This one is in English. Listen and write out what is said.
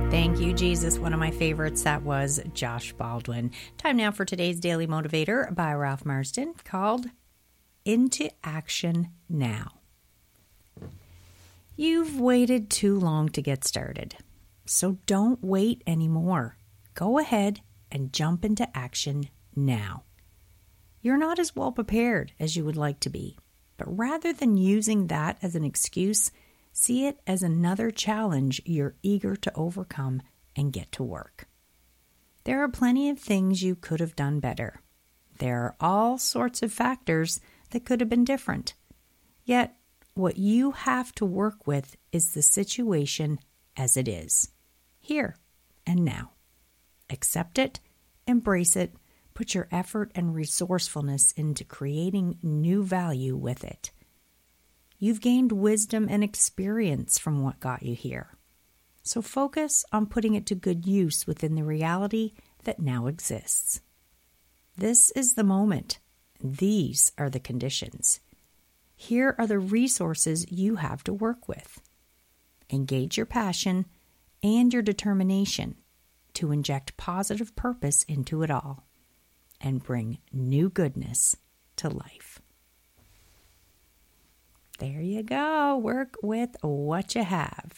Thank you, Jesus. One of my favorites, that was Josh Baldwin. Time now for today's Daily Motivator by Ralph Marston, called Into Action Now. You've waited too long to get started, so don't wait anymore. Go ahead and jump into action now. You're not as well prepared as you would like to be, but rather than using that as an excuse, see it as another challenge you're eager to overcome and get to work. There are plenty of things you could have done better. There are all sorts of factors that could have been different. Yet, what you have to work with is the situation as it is, here and now. Accept it, embrace it, put your effort and resourcefulness into creating new value with it. You've gained wisdom and experience from what got you here. So focus on putting it to good use within the reality that now exists. This is the moment. These are the conditions. Here are the resources you have to work with. Engage your passion and your determination to inject positive purpose into it all and bring new goodness to life. There you go. Work with what you have.